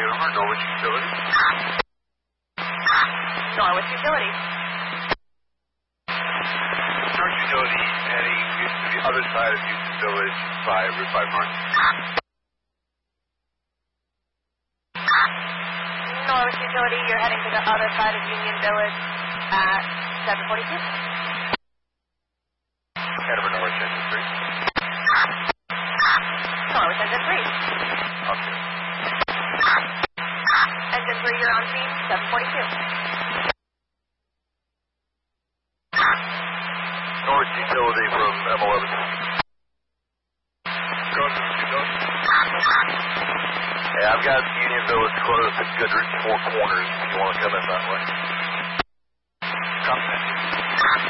over, Norwich Utilities. Norwich Utilities. Norwich Utilities heading to the other side of Houston Village by Route 5 North. Norwich Utility, you're heading to the other side of Union Village at 7:42. Head over Norwich Engine 3. Norwich Engine 3. Okay. Engine 3, you're on scene, 7:42. Norwich Utility from M11. Going to Utility. Yeah, I've got Union Village closed at Goodrich 4 Corners if you want to come in that way.